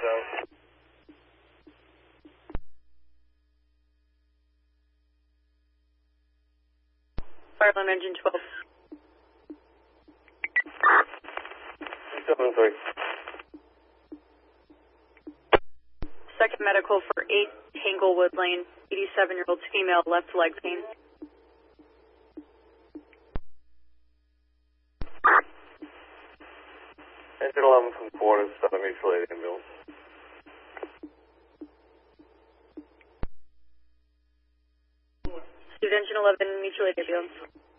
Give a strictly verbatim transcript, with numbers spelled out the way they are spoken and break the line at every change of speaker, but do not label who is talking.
out.
Fire alarm engine twelve.
seven three.
Second medical for eight Tanglewood Lane, eighty-seven-year-old female, left leg pain.
Engine eleven from quarters, seven mutual aid ambulance.
Student engine eleven, mutual aid ambulance.